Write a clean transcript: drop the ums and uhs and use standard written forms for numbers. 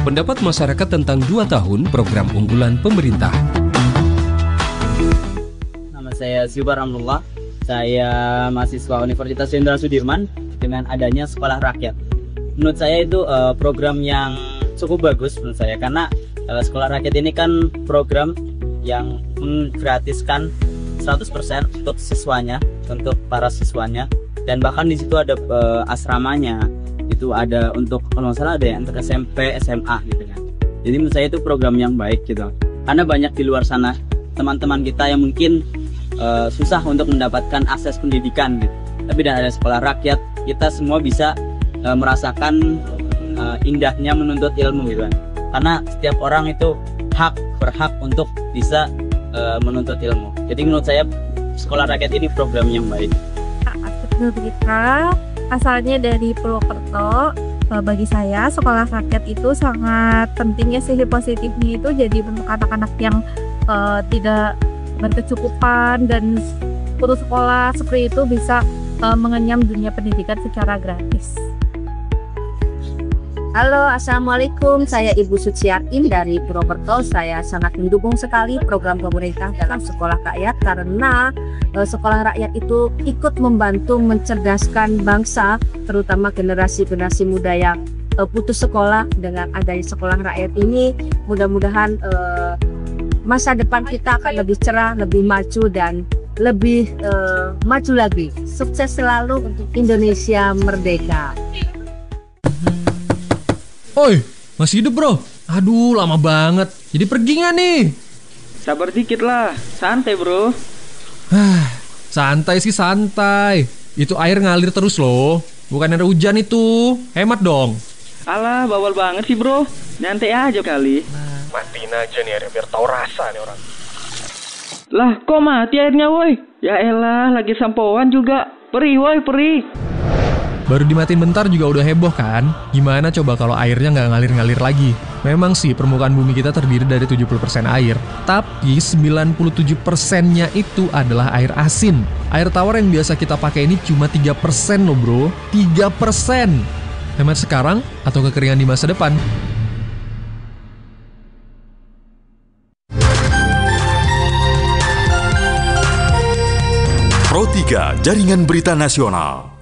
pendapat masyarakat tentang 2 tahun program unggulan pemerintah. Nama saya Zubar Amrullah. Saya mahasiswa Universitas Jenderal Sudirman dengan adanya sekolah rakyat. Menurut saya itu program yang cukup bagus menurut saya, karena sekolah rakyat ini kan program yang menggratiskan 100% untuk siswanya, untuk para siswanya, dan bahkan di situ ada asramanya. Itu ada untuk, kalau nggak salah ada yang untuk SMP, SMA gitu kan. Jadi menurut saya itu program yang baik gitu. Karena banyak di luar sana teman-teman kita yang mungkin susah untuk mendapatkan akses pendidikan gitu. Tapi dengan ada sekolah rakyat, kita semua bisa merasakan indahnya menuntut ilmu gitu kan. Karena setiap orang itu berhak untuk bisa menuntut ilmu. Jadi menurut saya sekolah rakyat ini program yang baik. Berita asalnya dari Purwokerto. Bagi saya sekolah rakyat itu sangat penting ya, sisi positifnya itu jadi untuk anak-anak yang tidak berkecukupan dan putus sekolah seperti itu bisa mengenyam dunia pendidikan secara gratis. Halo, assalamualaikum. Saya Ibu Suciatin dari Purwokerto. Saya sangat mendukung sekali program pemerintah dalam sekolah rakyat karena sekolah rakyat itu ikut membantu mencerdaskan bangsa, terutama generasi-generasi muda yang putus sekolah. Dengan adanya sekolah rakyat ini, mudah-mudahan masa depan kita akan lebih cerah, lebih maju, dan lebih maju lagi. Sukses selalu untuk Indonesia merdeka. Oi, masih hidup bro? Aduh, lama banget. Jadi pergi nggak nih? Sabar dikit lah, santai bro. Santai sih santai. Itu air ngalir terus loh. Bukan ada hujan itu. Hemat dong. Alah, bawal banget sih bro. Nyantai aja kali. Matiin aja nih airnya biar tahu rasa nih orang. Lah, kok mati airnya woi? Ya elah, lagi sampoan juga. Perih woi, perih. Baru dimatiin bentar juga udah heboh kan? Gimana coba kalau airnya nggak ngalir-ngalir lagi? Memang sih permukaan bumi kita terdiri dari 70% air, tapi 97%-nya itu adalah air asin. Air tawar yang biasa kita pakai ini cuma 3% loh bro. 3%! Hemat sekarang atau kekeringan di masa depan? Pro 3 Jaringan Berita Nasional.